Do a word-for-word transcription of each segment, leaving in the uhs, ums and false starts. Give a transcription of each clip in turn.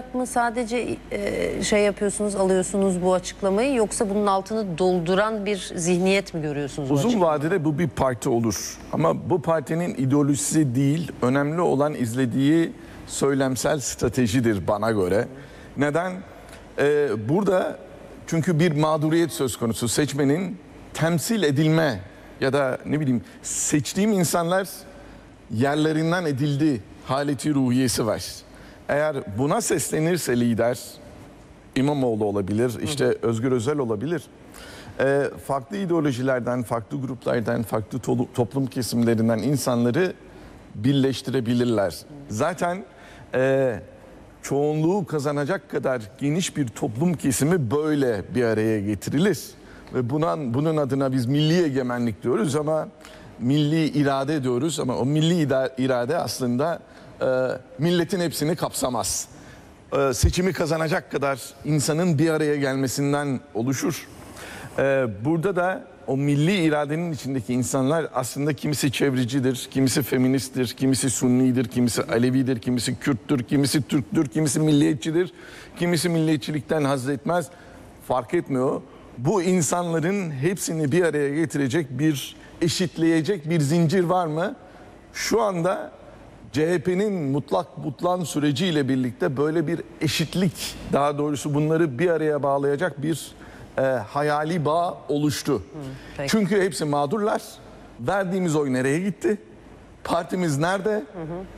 olarak mı sadece e, şey yapıyorsunuz, alıyorsunuz bu açıklamayı, yoksa bunun altını dolduran bir zihniyet mi görüyorsunuz? Uzun vadede bu bir parti olur. Ama bu partinin ideolojisi değil, önemli olan izlediği söylemsel stratejidir bana göre. Neden? Ee, burada çünkü bir mağduriyet söz konusu. Seçmenin temsil edilme ya da ne bileyim seçtiğim insanlar yerlerinden edildi haleti ruhiyesi var. Eğer buna seslenirse lider, İmamoğlu olabilir, işte Özgür Özel olabilir. Ee, farklı ideolojilerden, farklı gruplardan, farklı to- toplum kesimlerinden insanları birleştirebilirler. Zaten e, çoğunluğu kazanacak kadar geniş bir toplum kesimi böyle bir araya getirilir. Ve bunun, bunun adına biz milli egemenlik diyoruz ama milli irade diyoruz ama o milli irade aslında e, milletin hepsini kapsamaz. E, seçimi kazanacak kadar insanın bir araya gelmesinden oluşur. E, burada da o milli iradenin içindeki insanlar aslında kimisi çevrecidir, kimisi feministtir, kimisi Sunnidir, kimisi Alevidir, kimisi Kürttür, kimisi Türktür, kimisi milliyetçidir, kimisi milliyetçilikten haz etmez. Fark etmiyor. Bu insanların hepsini bir araya getirecek bir, eşitleyecek bir zincir var mı? Şu anda C H P'nin mutlak butlan süreciyle birlikte böyle bir eşitlik, daha doğrusu bunları bir araya bağlayacak bir e, hayali bağ oluştu. Hı, çünkü hepsi mağdurlar. Verdiğimiz oy nereye gitti? Partimiz nerede? Hı hı.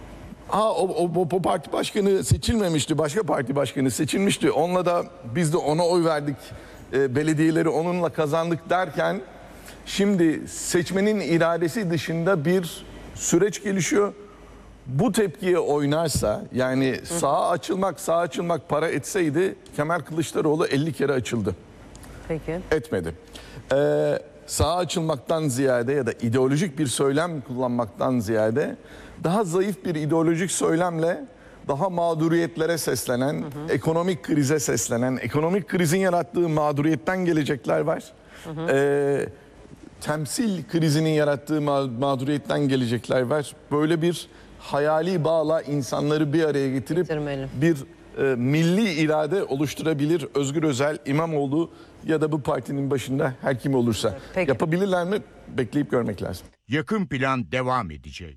Ha o, o, o parti başkanı seçilmemişti, başka parti başkanı seçilmişti. Onunla da biz de ona oy verdik. E, belediyeleri onunla kazandık derken şimdi seçmenin iradesi dışında bir süreç gelişiyor. Bu tepkiye oynarsa, yani sağa açılmak, sağa açılmak para etseydi Kemal Kılıçdaroğlu elli kere açıldı. Peki. Etmedi. Ee, sağa açılmaktan ziyade ya da ideolojik bir söylem kullanmaktan ziyade daha zayıf bir ideolojik söylemle daha mağduriyetlere seslenen, hı hı. ekonomik krize seslenen, ekonomik krizin yarattığı mağduriyetten gelecekler var. Hı hı. Ee, temsil krizinin yarattığı ma- mağduriyetten gelecekler var. Böyle bir hayali bağla insanları bir araya getirip Getirmeli. bir e, milli irade oluşturabilir Özgür Özel, İmamoğlu ya da bu partinin başında her kim olursa. Peki. Yapabilirler mi? Bekleyip görmek lazım. Yakın plan devam edecek.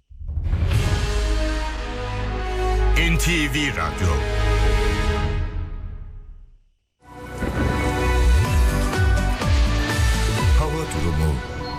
N T V Radyo. Hava durumu.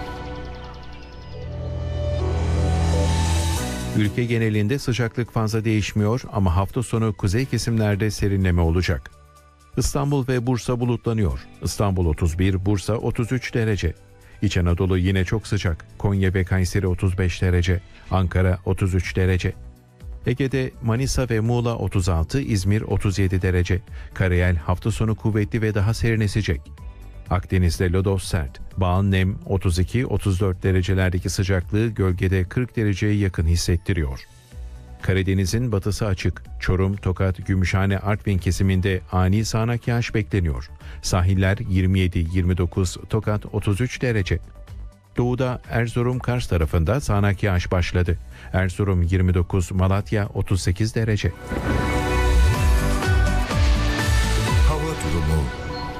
Ülke genelinde sıcaklık fazla değişmiyor ama hafta sonu kuzey kesimlerde serinleme olacak. İstanbul ve Bursa bulutlanıyor. İstanbul otuz bir, Bursa otuz üç derece. İç Anadolu yine çok sıcak. Konya ve Kayseri otuz beş derece. Ankara otuz üç derece. Ege'de Manisa ve Muğla otuz altı, İzmir otuz yedi derece. Karayel hafta sonu kuvvetli ve daha serin esecek. Akdeniz'de lodos sert. Bağın nem otuz iki otuz dört derecelerdeki sıcaklığı gölgede kırk dereceye yakın hissettiriyor. Karadeniz'in batısı açık. Çorum, Tokat, Gümüşhane, Artvin kesiminde ani sağanak yağış bekleniyor. Sahiller yirmi yedi yirmi dokuz, Tokat otuz üç derece. Doğuda Erzurum, Kars tarafında sağanak yağış başladı. Erzurum yirmi dokuz, Malatya otuz sekiz derece.